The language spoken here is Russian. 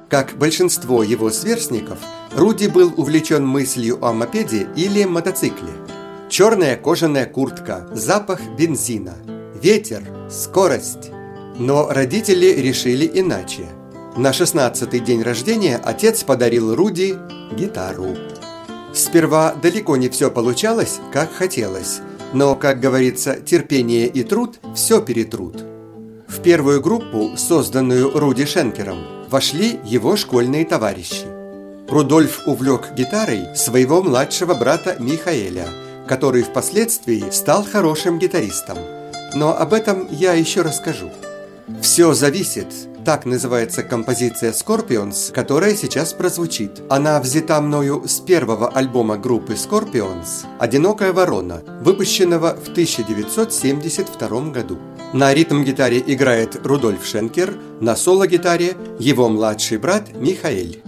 Как большинство его сверстников, Руди был увлечен мыслью о мопеде или мотоцикле. Черная кожаная куртка, запах бензина, ветер, скорость. Но родители решили иначе. На 16-й день рождения отец подарил Руди гитару. Сперва далеко не все получалось, как хотелось, но, как говорится, терпение и труд все перетрут. В первую группу, созданную Руди Шенкером, вошли его школьные товарищи. Рудольф увлек гитарой своего младшего брата Михаэля, который впоследствии стал хорошим гитаристом. Но об этом я еще расскажу. «Все зависит» – так называется композиция Scorpions, которая сейчас прозвучит. Она взята мною с первого альбома группы Scorpions «Одинокая ворона», выпущенного в 1972 году. На ритм-гитаре играет Рудольф Шенкер, на соло-гитаре его младший брат Михаэль.